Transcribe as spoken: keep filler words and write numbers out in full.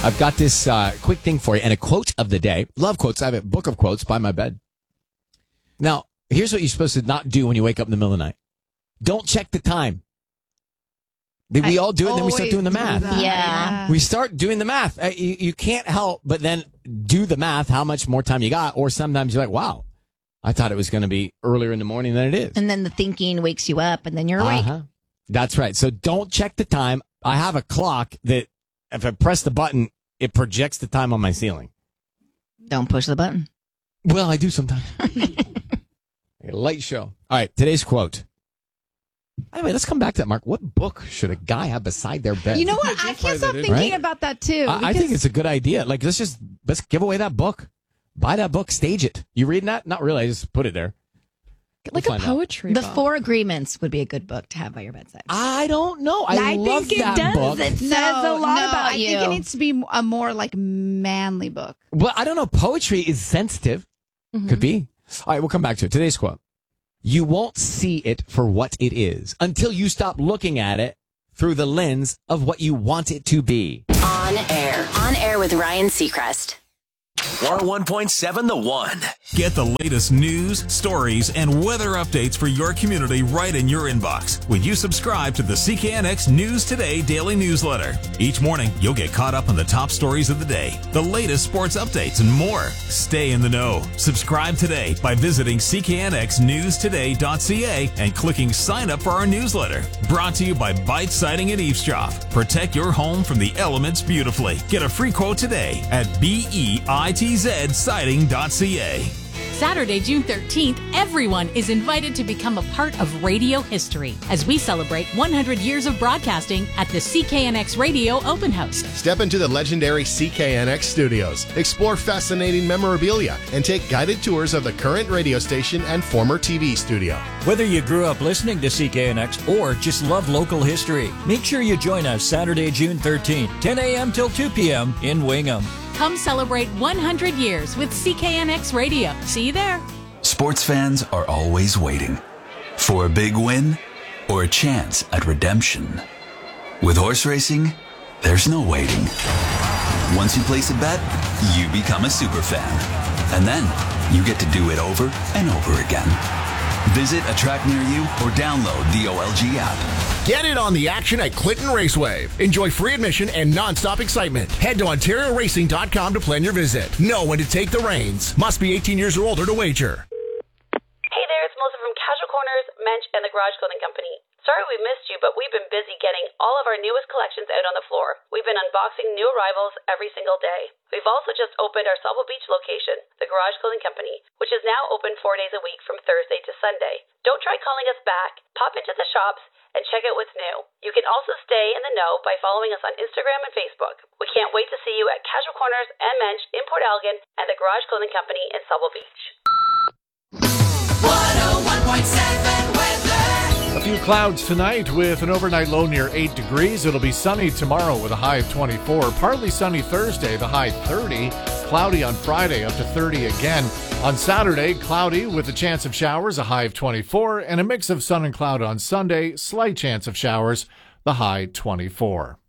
I've got this uh, quick thing for you and a quote of the day. Love quotes. I have a book of quotes by my bed. Now, here's what you're supposed to not do when you wake up in the middle of the night. Don't check the time. We I all do it, and then we start doing the math. Do Yeah. We start doing the math. Uh, You, you can't help but then do the math, how much more time you got. Or sometimes you're like, wow, I thought it was going to be earlier in the morning than it is. And then the thinking wakes you up, and then you're awake. Uh-huh. That's right. So don't check the time. I have a clock that if I press the button, it projects the time on my ceiling. Don't push the button. Well, I do sometimes. A light show. All right, today's quote. Anyway, let's come back to that, Mark. What book should a guy have beside their bed? You know what? I can't stop thinking Right? about that too. I, I think it's a good idea. Like, let's just let's give away that book. Buy that book, stage it. You reading that? Not really. I just put it there. Like We'll a find out. poetry The book. Four Agreements would be a good book to have by your bedside. I don't know. I, I love think it that does. book. It says no, a lot no, about I you. think it needs to be a more like manly book. Well, I don't know. Poetry is sensitive. Mm-hmm. Could be. All right, we'll come back to it. Today's quote. You won't see it for what it is until you stop looking at it through the lens of what you want it to be. On air. On air with Ryan Seacrest. one oh one point seven The One. Get the latest news, stories, and weather updates for your community right in your inbox when you subscribe to the C K N X News Today daily newsletter. Each morning, you'll get caught up on the top stories of the day, the latest sports updates, and more. Stay in the know. Subscribe today by visiting c k n x news today dot c a and clicking sign up for our newsletter. Brought to you by Bite Siding and Eavesdrop. Protect your home from the elements beautifully. Get a free quote today at bitz siding dot c a. Saturday, June thirteenth, everyone is invited to become a part of radio history as we celebrate one hundred years of broadcasting at the C K N X Radio Open House. Step into the legendary C K N X studios, explore fascinating memorabilia, and take guided tours of the current radio station and former T V studio. Whether you grew up listening to C K N X or just love local history, make sure you join us Saturday, June thirteenth, ten a.m. till two p.m. in Wingham. Come celebrate one hundred years with C K N X Radio. See you there. Sports fans are always waiting for a big win or a chance at redemption. With horse racing, there's no waiting. Once you place a bet, you become a super fan. And then you get to do it over and over again. Visit a track near you or download the O L G app. Get in on the action at Clinton Raceway. Enjoy free admission and nonstop excitement. Head to ontario racing dot com to plan your visit. Know when to take the reins. Must be eighteen years or older to wager. Hey there, it's Melissa from Casual Corners, Mensch, and the Garage Clothing Company. Sorry we missed you, but we've been busy getting all of our newest collections out on the floor. We've been unboxing new arrivals every single day. We've also just opened our Sauble Beach location, the Garage Clothing Company, which is now open four days a week from Thursday to Sunday. Don't try calling us back. Pop into the shops and check out what's new. You can also stay in the know by following us on Instagram and Facebook. We can't wait to see you at Casual Corners and Mensch in Port Elgin and the Garage Clothing Company in Sauble Beach. one oh one point seven weather. A few clouds tonight with an overnight low near eight degrees. It'll be sunny tomorrow with a high of twenty-four. Partly sunny Thursday, the high thirty. Cloudy on Friday, up to thirty again. On Saturday, cloudy with a chance of showers, a high of twenty-four. And a mix of sun and cloud on Sunday, slight chance of showers, the high twenty-four.